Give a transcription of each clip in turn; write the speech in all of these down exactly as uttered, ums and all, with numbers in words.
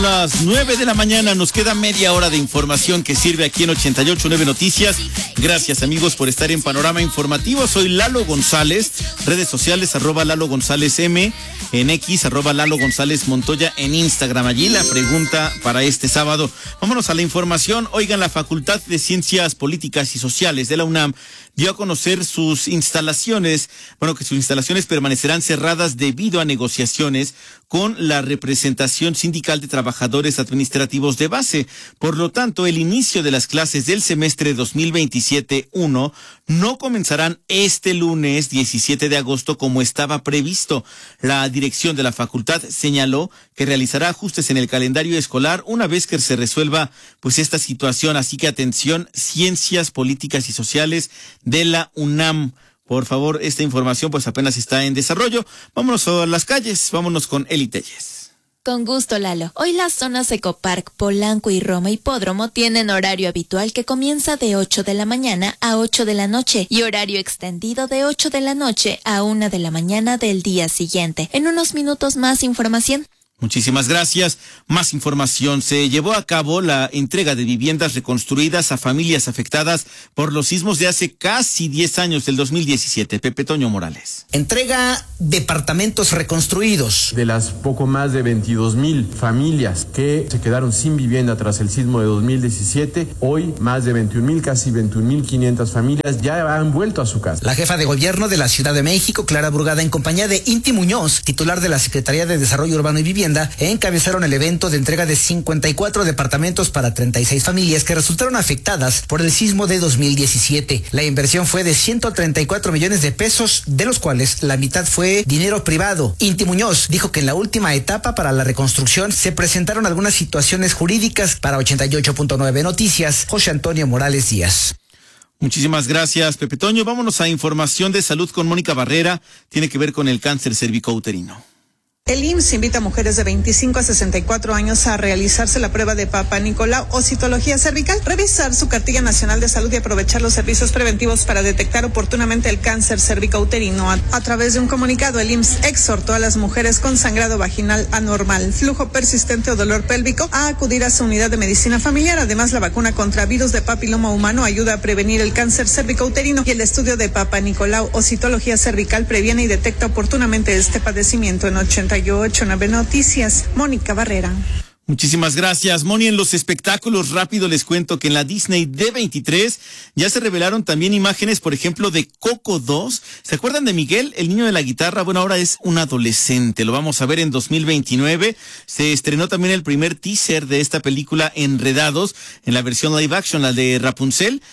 Las nueve de la mañana, nos queda media hora de información que sirve aquí en ochenta y ocho punto nueve Noticias. Gracias, amigos, por estar en Panorama Informativo. Soy Lalo González, redes sociales, arroba Lalo González M, en X, arroba Lalo González Montoya, en Instagram. Allí la pregunta para este sábado. Vámonos a la información. Oigan, la Facultad de Ciencias Políticas y Sociales de la UNAM dio a conocer sus instalaciones, bueno, que sus instalaciones permanecerán cerradas debido a negociaciones con la representación sindical de trabajadores administrativos de base. Por lo tanto, el inicio de las clases del semestre dos mil veintisiete uno no comenzarán este lunes diecisiete de agosto como estaba previsto. La dirección de la facultad señaló que realizará ajustes en el calendario escolar una vez que se resuelva pues esta situación. Así que atención, Ciencias Políticas y Sociales de la UNAM. Por favor, esta información pues apenas está en desarrollo. Vámonos a las calles, vámonos con Eli Telles. Con gusto, Lalo. Hoy las zonas Ecopark, Polanco y Roma Hipódromo tienen horario habitual que comienza de ocho de la mañana a ocho de la noche y horario extendido de ocho de la noche a una de la mañana del día siguiente. En unos minutos más información. Muchísimas gracias. Más información. Se llevó a cabo la entrega de viviendas reconstruidas a familias afectadas por los sismos de hace casi diez años, del dos mil diecisiete. Pepe Toño Morales. Entrega departamentos reconstruidos. De las poco más de veintidós mil familias que se quedaron sin vivienda tras el sismo de dos mil diecisiete, hoy más de veintiún mil, casi veintiún mil quinientas familias ya han vuelto a su casa. La jefa de gobierno de la Ciudad de México, Clara Brugada, en compañía de Inti Muñoz, titular de la Secretaría de Desarrollo Urbano y Vivienda, encabezaron el evento de entrega de cincuenta y cuatro departamentos para treinta y seis familias que resultaron afectadas por el sismo de dos mil diecisiete. La inversión fue de ciento treinta y cuatro millones de pesos, de los cuales la mitad fue dinero privado. Inti Muñoz dijo que en la última etapa para la reconstrucción se presentaron algunas situaciones jurídicas. Para ochenta y ocho punto nueve Noticias, José Antonio Morales Díaz. Muchísimas gracias, Pepe Toño. Vámonos a información de salud con Mónica Barrera. Tiene que ver con el cáncer cervicouterino. El I M S S invita a mujeres de veinticinco a sesenta y cuatro años a realizarse la prueba de Papa Nicolau o citología cervical, revisar su cartilla nacional de salud y aprovechar los servicios preventivos para detectar oportunamente el cáncer cervicouterino. A, a través de un comunicado, el I M S S exhortó a las mujeres con sangrado vaginal anormal, flujo persistente o dolor pélvico a acudir a su unidad de medicina familiar. Además, la vacuna contra virus de papiloma humano ayuda a prevenir el cáncer cervicouterino y el estudio de Papa Nicolau o citología cervical previene y detecta oportunamente este padecimiento. En ochenta y ocho nueve Noticias, Mónica Barrera. Muchísimas gracias, Moni. En los espectáculos, rápido les cuento que en la Disney D veintitrés ya se revelaron también imágenes, por ejemplo, de Coco dos. ¿Se acuerdan de Miguel, el niño de la guitarra? Bueno, ahora es un adolescente. Lo vamos a ver en dos mil veintinueve. Se estrenó también el primer teaser de esta película, Enredados, en la versión live action, la de Rapunzel,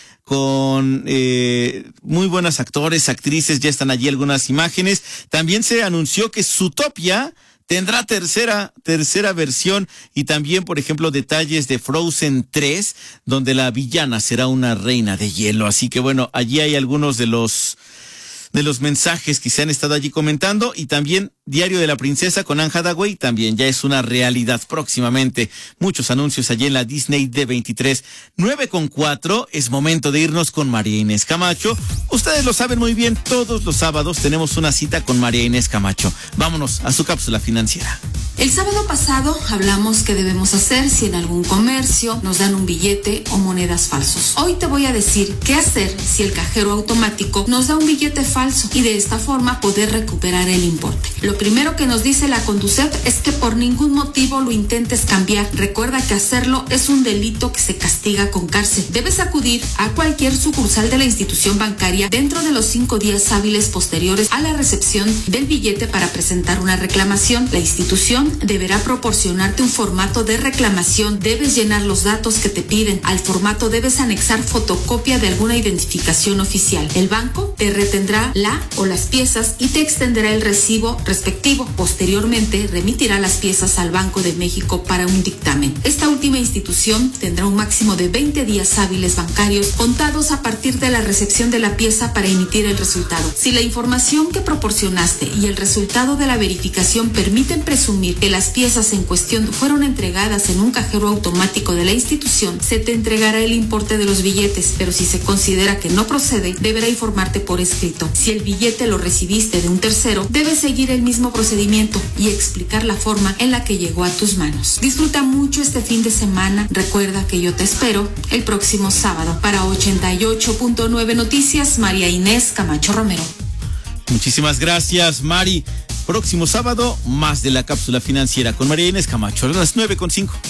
con eh, muy buenos actores, actrices. Ya están allí algunas imágenes. También se anunció que Zootopia tendrá tercera, tercera versión y también, por ejemplo, detalles de Frozen tres, donde la villana será una reina de hielo. Así que bueno, allí hay algunos de los de los mensajes que se han estado allí comentando, y también Diario de la Princesa con Anne Hathaway también ya es una realidad próximamente. Muchos anuncios allí en la Disney D veintitrés. nueve con cuatro, es momento de irnos con María Inés Camacho. Ustedes lo saben muy bien, todos los sábados tenemos una cita con María Inés Camacho. Vámonos a su cápsula financiera. El sábado pasado hablamos qué debemos hacer si en algún comercio nos dan un billete o monedas falsos. Hoy te voy a decir qué hacer si el cajero automático nos da un billete falso y de esta forma poder recuperar el importe. Lo primero que nos dice la Conducef es que por ningún motivo lo intentes cambiar. Recuerda que hacerlo es un delito que se castiga con cárcel. Debes acudir a cualquier sucursal de la institución bancaria dentro de los cinco días hábiles posteriores a la recepción del billete para presentar una reclamación. La institución deberá proporcionarte un formato de reclamación. Debes llenar los datos que te piden. Al formato debes anexar fotocopia de alguna identificación oficial. El banco te retendrá la o las piezas y te extenderá el recibo respectivo. Posteriormente remitirá las piezas al Banco de México para un dictamen. Esta última institución tendrá un máximo de veinte días hábiles bancarios contados a partir de la recepción de la pieza para emitir el resultado. Si la información que proporcionaste y el resultado de la verificación permiten presumir que las piezas en cuestión fueron entregadas en un cajero automático de la institución, se te entregará el importe de los billetes, pero si se considera que no procede, deberá informarte por escrito. Si el billete lo recibiste de un tercero, debes seguir el mismo mismo procedimiento y explicar la forma en la que llegó a tus manos. Disfruta mucho este fin de semana. Recuerda que yo te espero el próximo sábado. Para ochenta y ocho punto nueve Noticias, María Inés Camacho Romero. Muchísimas gracias, Mari. Próximo sábado, más de la cápsula financiera con María Inés Camacho a las nueve con cinco.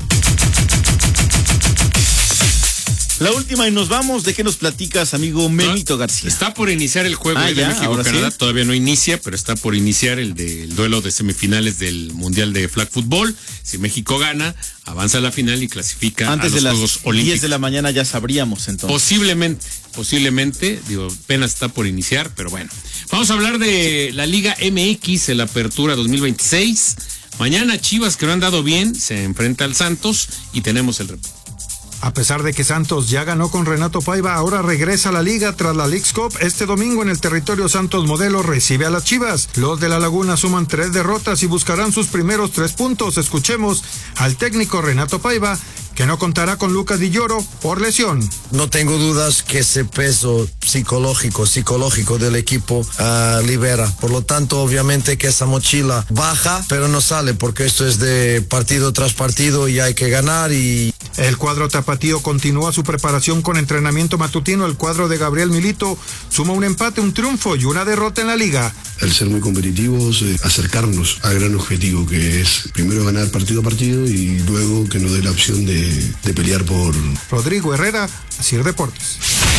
La última y nos vamos. ¿De qué nos platicas, amigo Memito García? Está por iniciar el juego ah, de ya, México-Canadá. Sí. Todavía no inicia, pero está por iniciar el, de, el duelo de semifinales del Mundial de Flag Football. Si México gana, avanza a la final y clasifica Antes a los de las Juegos Olímpicos. diez de la mañana ya sabríamos entonces. Posiblemente, posiblemente, digo, apenas está por iniciar, pero bueno. Vamos a hablar de la Liga M X, el Apertura dos mil veintiséis. Mañana Chivas, que no han dado bien, se enfrenta al Santos y tenemos el reporte. A pesar de que Santos ya ganó con Renato Paiva, ahora regresa a la liga tras la Leagues Cup. Este domingo en el territorio Santos Modelo recibe a las Chivas. Los de la Laguna suman tres derrotas y buscarán sus primeros tres puntos. Escuchemos al técnico Renato Paiva, que no contará con Lucas Di Lloro por lesión. No tengo dudas que ese peso psicológico, psicológico del equipo uh, libera. Por lo tanto, obviamente que esa mochila baja, pero no sale porque esto es de partido tras partido y hay que ganar. Y el cuadro tapatío continúa su preparación con entrenamiento matutino. El cuadro de Gabriel Milito suma un empate, un triunfo y una derrota en la liga. El ser muy competitivos, eh, acercarnos al gran objetivo que es primero ganar partido a partido y luego que nos dé la opción de, de pelear por... Rodrigo Herrera, Asir Deportes.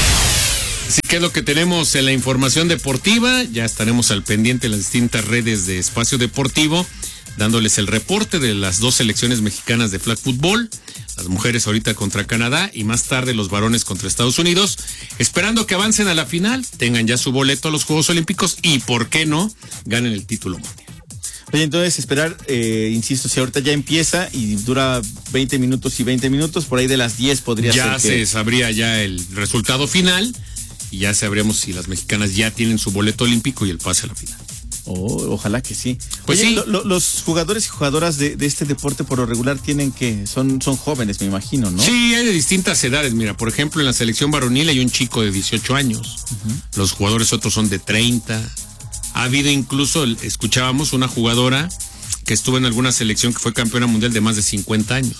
Así que es lo que tenemos en la información deportiva. Ya estaremos al pendiente en las distintas redes de Espacio Deportivo, dándoles el reporte de las dos selecciones mexicanas de flag fútbol, las mujeres ahorita contra Canadá y más tarde los varones contra Estados Unidos, esperando que avancen a la final, tengan ya su boleto a los Juegos Olímpicos y, ¿por qué no?, ganen el título mundial. Oye, entonces esperar, eh, insisto, si ahorita ya empieza y dura veinte minutos y veinte minutos, por ahí de las diez podría ya ser que... se sabría ya el resultado final y ya sabríamos si las mexicanas ya tienen su boleto olímpico y el pase a la final. Oh, ojalá que sí. Pues Oye, sí. Lo, lo, los jugadores y jugadoras de, de este deporte por lo regular tienen que, son, son jóvenes, me imagino, ¿no? Sí, hay de distintas edades. Mira, por ejemplo, en la selección varonil hay un chico de dieciocho años. Uh-huh. Los jugadores otros son de treinta. Ha habido incluso, escuchábamos, una jugadora que estuvo en alguna selección que fue campeona mundial de más de cincuenta años.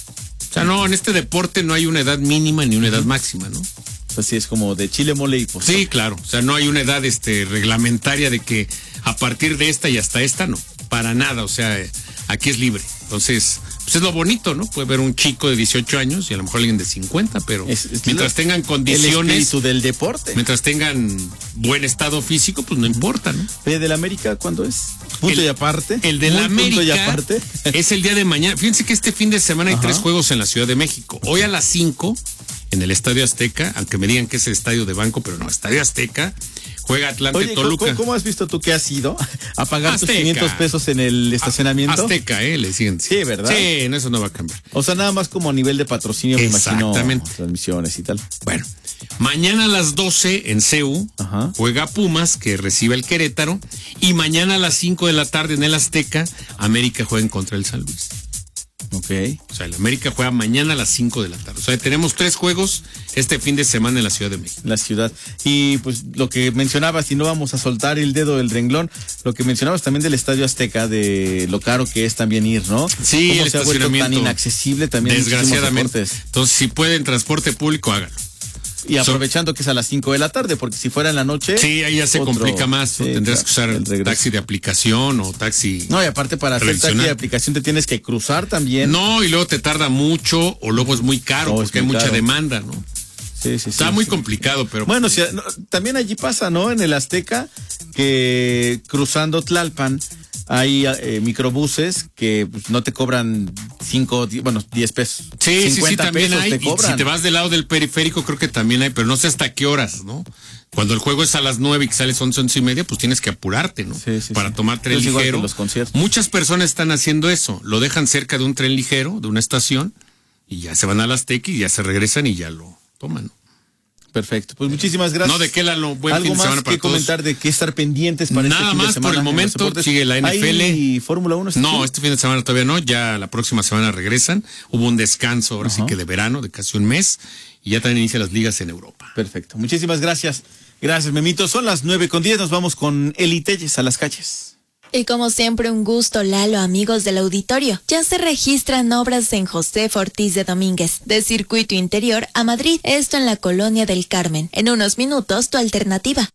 O sea, no, en este deporte no hay una edad mínima ni una edad uh-huh. máxima, ¿no? Pues sí, es como de chile, mole y pozole. Sí, claro. O sea, no hay una edad este, reglamentaria de que a partir de esta y hasta esta, no. Para nada. O sea, aquí es libre. Entonces, pues es lo bonito, ¿no? Puede haber un chico de dieciocho años y a lo mejor alguien de cincuenta, pero es, es mientras lo, tengan condiciones. El espíritu del deporte. Mientras tengan buen estado físico, pues no importa, ¿no? ¿El del América cuándo es? Punto el, y aparte. El del América y aparte. Es el día de mañana. Fíjense que este fin de semana hay Ajá. tres juegos en la Ciudad de México. Hoy a las cinco, en el Estadio Azteca, aunque me digan que es el estadio de banco, pero no, Estadio Azteca, juega Atlante Oye, Toluca. ¿cómo, ¿Cómo has visto tú que has ido a pagar Azteca. tus quinientos pesos en el estacionamiento? Azteca, eh, le siguen. Sí, ¿verdad? Sí, en eso no va a cambiar. O sea, nada más como a nivel de patrocinio, me imagino. Exactamente. Transmisiones y tal. Bueno, mañana a las doce en C U Ajá. juega Pumas, que recibe el Querétaro, y mañana a las cinco de la tarde en el Azteca, América juega en contra del San Luis. Ok. O sea, el América juega mañana a las cinco de la tarde. O sea, tenemos tres juegos este fin de semana en la Ciudad de México. La ciudad. Y pues lo que mencionabas, y no vamos a soltar el dedo del renglón, lo que mencionabas también del Estadio Azteca, de lo caro que es también ir, ¿no? Sí, ¿Cómo el se ha vuelto tan inaccesible también? Desgraciadamente. Entonces, si pueden transporte público, háganlo. Y aprovechando so, que es a las cinco de la tarde, porque si fuera en la noche... Sí, ahí ya se otro, complica más. Sí, tendrás claro, que usar taxi de aplicación o taxi... No, y aparte para hacer taxi de aplicación te tienes que cruzar también. No, y luego te tarda mucho, o luego es muy caro, no, porque hay mucha caro. demanda, ¿no? Sí, sí, Está sí, muy sí. complicado, pero... Bueno, si, no, también allí pasa, ¿no? En el Azteca, que cruzando Tlalpan hay eh, microbuses que pues, no te cobran cinco, bueno, diez pesos. Sí, sí, sí, también hay. Te cobran. Y si te vas del lado del periférico, creo que también hay, pero no sé hasta qué horas, ¿no? Cuando el juego es a las nueve y que sales once, once y media, pues tienes que apurarte, ¿no? Sí, sí, Para sí. tomar tren es ligero. Los conciertos. Muchas personas están haciendo eso. Lo dejan cerca de un tren ligero, de una estación, y ya se van al Azteca y ya se regresan y ya lo toman, ¿no? Perfecto, pues muchísimas gracias. No, de qué la lo buen ¿Algo fin de semana más para que comentar todos? de qué estar pendientes para Nada este fin más de semana? por el momento sigue la N F L. ¿Y Fórmula uno? No, este fin de semana todavía no, ya la próxima semana regresan. Hubo un descanso, ahora Ajá. sí que de verano, de casi un mes, y ya también inician las ligas en Europa. Perfecto, muchísimas gracias. Gracias, Memito. Son las nueve con diez, nos vamos con Eli Telles a las calles. Y como siempre, un gusto, Lalo, amigos del auditorio. Ya se registran obras en José Ortiz de Domínguez, de Circuito Interior a Madrid, esto en la Colonia del Carmen. En unos minutos, tu alternativa.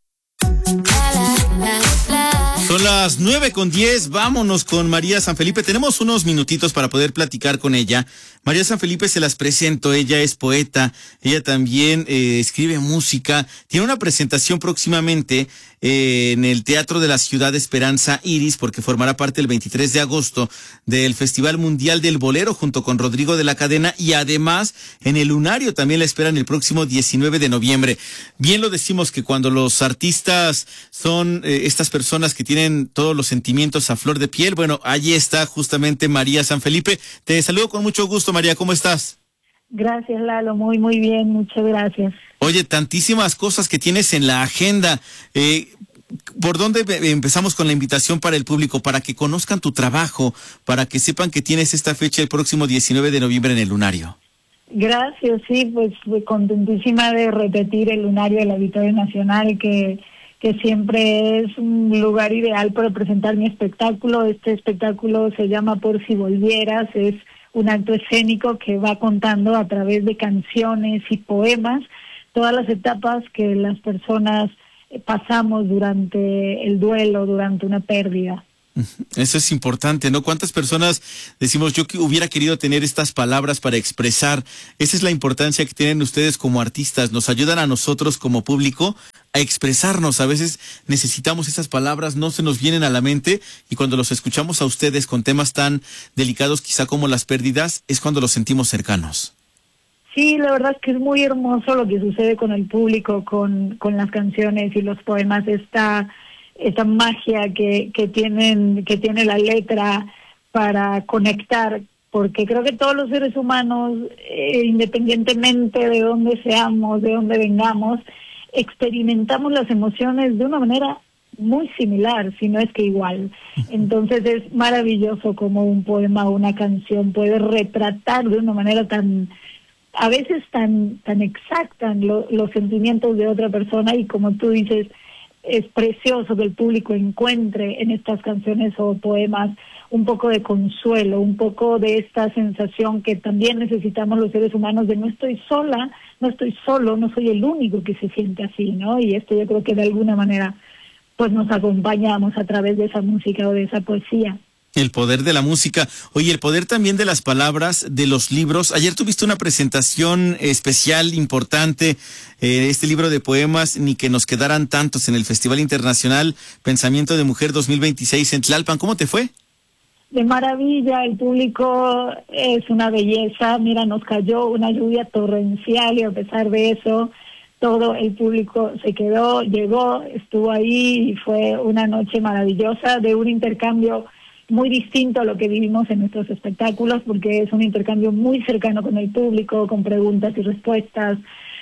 Son las nueve con diez, vámonos con María Sanfelipe. Tenemos unos minutitos para poder platicar con ella. María Sanfelipe, se las presento, ella es poeta, ella también eh, escribe música, tiene una presentación próximamente eh, en el Teatro de la Ciudad Esperanza Iris, porque formará parte el veintitrés de agosto del Festival Mundial del Bolero junto con Rodrigo de la Cadena, y además en el Lunario también la esperan el próximo diecinueve de noviembre. Bien lo decimos que cuando los artistas son eh, estas personas que tienen todos los sentimientos a flor de piel, bueno, allí está justamente María Sanfelipe. Te saludo con mucho gusto, María, ¿cómo estás? Gracias, Lalo, muy, muy bien, muchas gracias. Oye, tantísimas cosas que tienes en la agenda. Eh, ¿Por dónde empezamos con la invitación para el público, para que conozcan tu trabajo, para que sepan que tienes esta fecha el próximo diecinueve de noviembre en el Lunario? Gracias, sí, pues contentísima de repetir el Lunario del Auditorio Nacional, que, que siempre es un lugar ideal para presentar mi espectáculo. Este espectáculo se llama Por si volvieras, es un acto escénico que va contando a través de canciones y poemas todas las etapas que las personas pasamos durante el duelo, durante una pérdida. Eso es importante, ¿no? ¿Cuántas personas decimos, yo que hubiera querido tener estas palabras para expresar? Esa es la importancia que tienen ustedes como artistas. Nos ayudan a nosotros como público a expresarnos. A veces necesitamos esas palabras, no se nos vienen a la mente, y cuando los escuchamos a ustedes con temas tan delicados quizá como las pérdidas, es cuando los sentimos cercanos. Sí, la verdad es que es muy hermoso lo que sucede con el público, con, con las canciones y los poemas, esta... esa magia que, que tienen, que tiene la letra para conectar, porque creo que todos los seres humanos, eh, independientemente de dónde seamos, de dónde vengamos, experimentamos las emociones de una manera muy similar, si no es que igual. Entonces es maravilloso como un poema o una canción puede retratar de una manera tan, a veces tan, tan exacta lo, los sentimientos de otra persona, y como tú dices, es precioso que el público encuentre en estas canciones o poemas un poco de consuelo, un poco de esta sensación que también necesitamos los seres humanos de no estoy sola, no estoy solo, no soy el único que se siente así, ¿no? Y esto yo creo que de alguna manera pues nos acompañamos a través de esa música o de esa poesía. El poder de la música. Oye, el poder también de las palabras, de los libros. Ayer tuviste una presentación especial, importante, eh, este libro de poemas, Ni que nos quedaran tantos, en el Festival Internacional Pensamiento de Mujer dos mil veintiséis en Tlalpan. ¿Cómo te fue? De maravilla, el público es una belleza. Mira, nos cayó una lluvia torrencial y a pesar de eso, todo el público se quedó, llegó, estuvo ahí y fue una noche maravillosa de un intercambio muy distinto a lo que vivimos en nuestros espectáculos, porque es un intercambio muy cercano con el público, con preguntas y respuestas,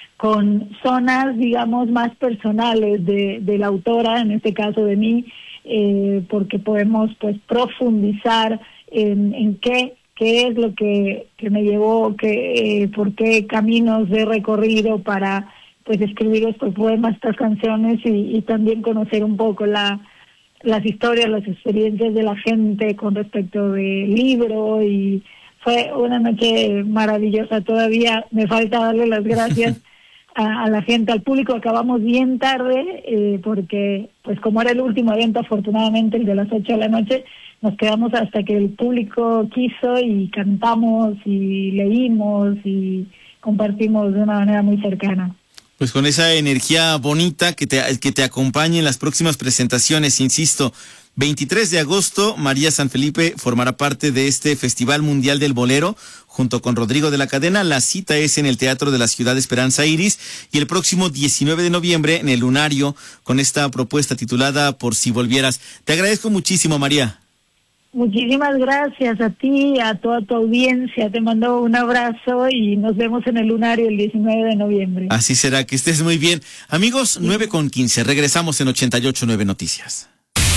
con zonas, digamos, más personales de, de la autora, en este caso de mí, eh, porque podemos pues profundizar en, en qué, qué es lo que, que me llevó, que, eh, por qué caminos he recorrido para pues escribir estos poemas, estas canciones, y, y también conocer un poco la las historias, las experiencias de la gente con respecto del libro, y fue una noche maravillosa. Todavía me falta darle las gracias a, a la gente, al público. Acabamos bien tarde, eh, porque pues como era el último evento, afortunadamente el de las ocho de la noche, nos quedamos hasta que el público quiso y cantamos y leímos y compartimos de una manera muy cercana. Pues con esa energía bonita que te, que te acompañe en las próximas presentaciones, insisto, veintitrés de agosto, María Sanfelipe formará parte de este Festival Mundial del Bolero junto con Rodrigo de la Cadena. La cita es en el Teatro de la Ciudad Esperanza Iris, y el próximo diecinueve de noviembre en el Lunario con esta propuesta titulada Por si volvieras. Te agradezco muchísimo, María. Muchísimas gracias a ti, a toda tu audiencia. Te mando un abrazo y nos vemos en el Lunario el diecinueve de noviembre. Así será, que estés muy bien. Amigos, nueve con quince, regresamos en ochenta y ocho nueve Noticias.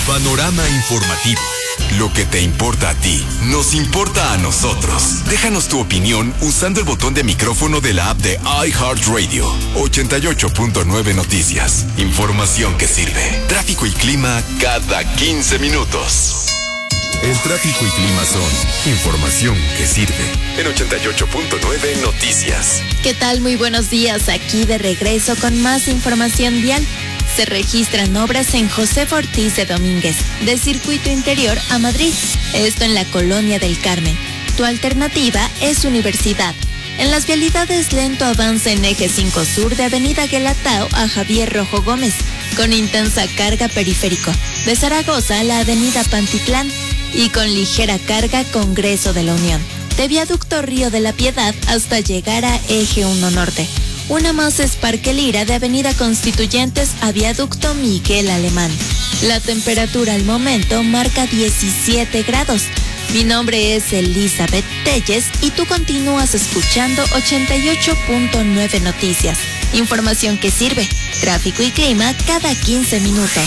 Panorama informativo. Lo que te importa a ti, nos importa a nosotros. Déjanos tu opinión usando el botón de micrófono de la app de iHeartRadio. ochenta y ocho punto nueve Noticias. Información que sirve. Tráfico y clima cada quince minutos. El tráfico y clima son información que sirve. En ochenta y ocho punto nueve Noticias. ¿Qué tal? Muy buenos días. Aquí de regreso con más información vial. Se registran obras en José Ortiz de Domínguez, de Circuito Interior a Madrid. Esto en la Colonia del Carmen. Tu alternativa es Universidad. En las vialidades lento avance en eje cinco sur de Avenida Guelatao a Javier Rojo Gómez, con intensa carga periférico. De Zaragoza a la Avenida Pantitlán y con ligera carga Congreso de la Unión. De Viaducto Río de la Piedad hasta llegar a eje uno norte. Una más es Parque Lira de Avenida Constituyentes a Viaducto Miguel Alemán. La temperatura al momento marca diecisiete grados. Mi nombre es Elizabeth Telles y tú continúas escuchando ochenta y ocho punto nueve Noticias. Información que sirve. Tráfico y clima cada quince minutos.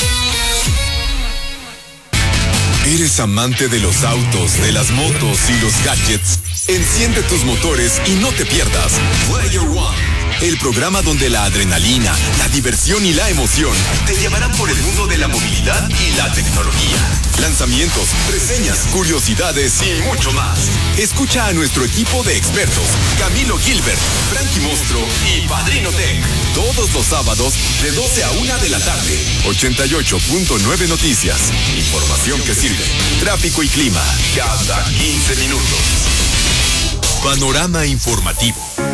¿Eres amante de los autos, de las motos y los gadgets? Enciende tus motores y no te pierdas Player One. El programa donde la adrenalina, la diversión y la emoción te llevarán por el mundo de la movilidad y la tecnología. Lanzamientos, reseñas, curiosidades y mucho más. Escucha a nuestro equipo de expertos, Camilo Gilbert, Frankie Mostro y Padrino Tech. Todos los sábados de doce a una de la tarde. ochenta y ocho punto nueve Noticias. Información que sirve. Tráfico y clima cada quince minutos. Panorama informativo.